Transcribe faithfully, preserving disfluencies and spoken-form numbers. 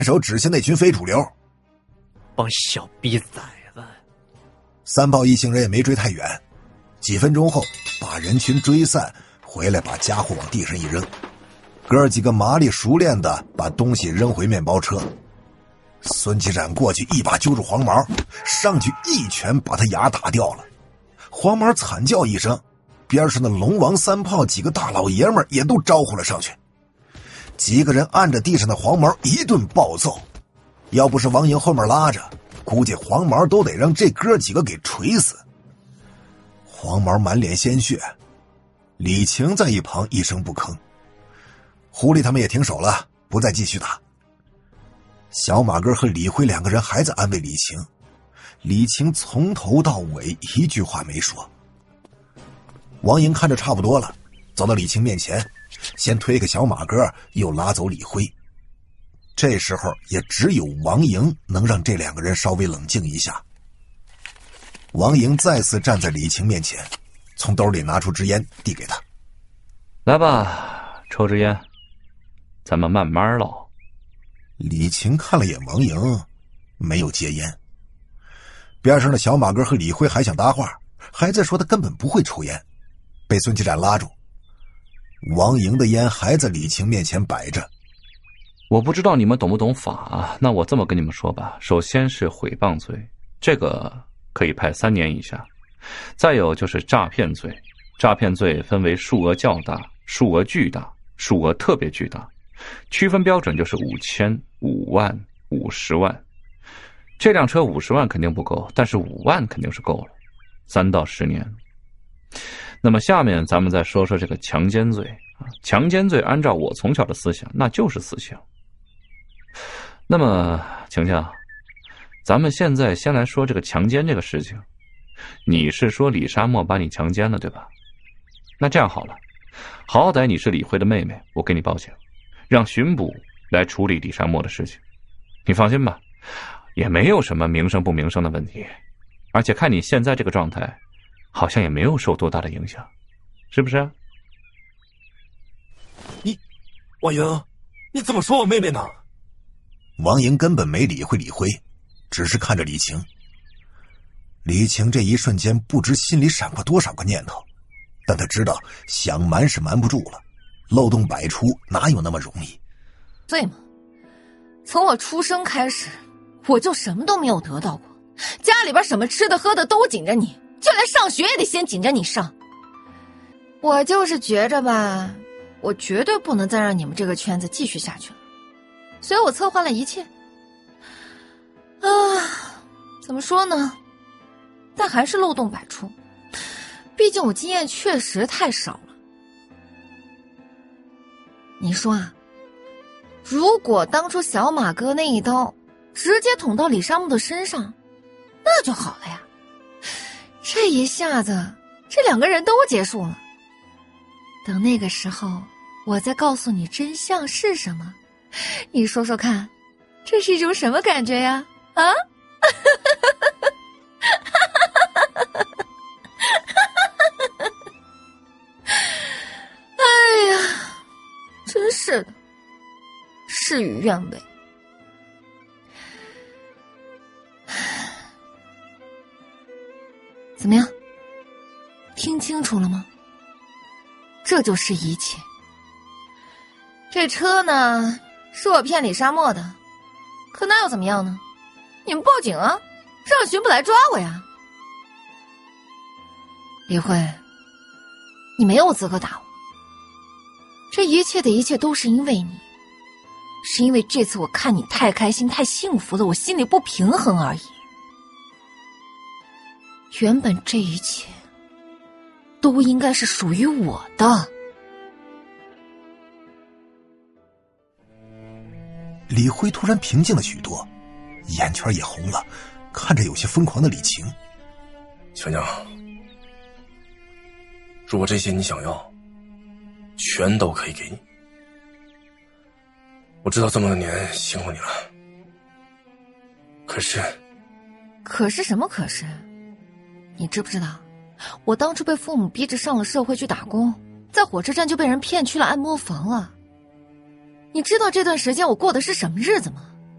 手指下那群非主流。 帮小逼崽子！ 三炮一行人也没追太远，几分钟后把人群追散，回来把家伙往地上一扔，哥几个麻利熟练的把东西扔回面包车。孙继展过去一把揪住黄毛，上去一拳把他牙打掉了。黄毛惨叫一声，边上的龙王三炮几个大老爷们也都招呼了上去。几个人按着地上的黄毛一顿暴揍，要不是王莹后面拉着，估计黄毛都得让这哥几个给锤死。黄毛满脸鲜血，李晴在一旁一声不吭。狐狸他们也停手了，不再继续打。小马哥和李辉两个人还在安慰李晴，李晴从头到尾一句话没说。王莹看着差不多了，走到李晴面前，先推个小马哥，又拉走李辉。这时候也只有王莹能让这两个人稍微冷静一下。王莹再次站在李晴面前，从兜里拿出支烟递给他。 来吧，抽支烟，咱们慢慢唠。 李晴看了眼王莹，没有接烟。边上的小马哥和李辉还想搭话，还在说他根本不会抽烟，被孙继展拉住。王莹的烟还在李晴面前摆着。 我不知道你们懂不懂法，那我这么跟你们说吧，首先是毁谤罪，这个可以判三年以下。再有就是诈骗罪，诈骗罪分为数额较大、数额巨大、数额特别巨大，区分标准就是五千、五万、五十万。这辆车五十万肯定不够，但是五万肯定是够了，三到十年。那么下面咱们再说说这个强奸罪啊，强奸罪按照我从小的思想，那就是死刑。那么晴晴，咱们现在先来说这个强奸这个事情。你是说李沙漠把你强奸了对吧？那这样好了，好歹你是李辉的妹妹，我给你报警，让巡捕来处理李沙漠的事情。你放心吧，也没有什么名声不名声的问题，而且看你现在这个状态，好像也没有受多大的影响，是不是？ 你，王莹，你怎么说我妹妹呢？ 王莹根本没理会李辉，只是看着李晴。李晴这一瞬间不知心里闪过多少个念头，但他知道想瞒是瞒不住了，漏洞百出，哪有那么容易？ 对吗？从我出生开始，我就什么都没有得到过，家里边什么吃的喝的都紧着你，就连上学也得先紧着你上。我就是觉着吧，我绝对不能再让你们这个圈子继续下去了，所以我策划了一切。啊，怎么说呢？但还是漏洞百出，毕竟我经验确实太少了。你说啊，如果当初小马哥那一刀直接捅到李沙漠的身上，那就好了呀。这一下子，这两个人都结束了。等那个时候，我再告诉你真相是什么，你说说看，这是一种什么感觉呀？啊？哎呀，真是的，事与愿违。怎么样？听清楚了吗？这就是一切。这车呢，是我骗李沙漠的，可那又怎么样呢？你们报警啊，让巡捕来抓我呀！李慧，你没有资格打我。这一切的一切都是因为你，是因为这次我看你太开心、太幸福了，我心里不平衡而已。原本这一切都应该是属于我的。 李辉突然平静了许多，眼圈也红了，看着有些疯狂的李晴。 小娘，如果这些你想要，全都可以给你。我知道这么多年辛苦你了，可是…… 可是什么可是？你知不知道，我当初被父母逼着上了社会去打工，在火车站就被人骗去了按摩房了。你知道这段时间我过的是什么日子吗？